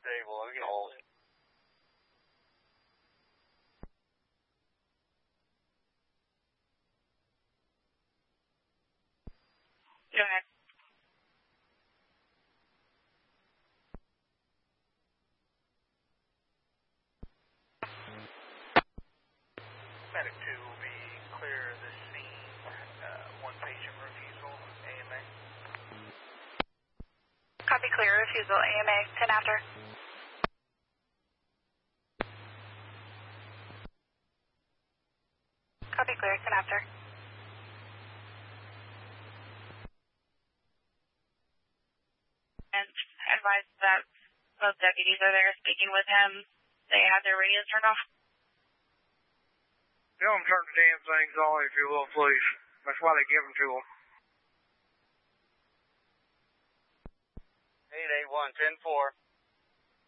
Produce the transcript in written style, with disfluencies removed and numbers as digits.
stable. We can hold. Go ahead. Medic 2 will be clear of the scene. One patient refusal, AMA. Copy, clear, refusal, AMA, 10 after. Copy, clear, 10 after. And advise that both deputies are there speaking with him. They have their radios turned off. Tell them turn the damn things on if you will, please. That's why they give them to them. 881, 10-4.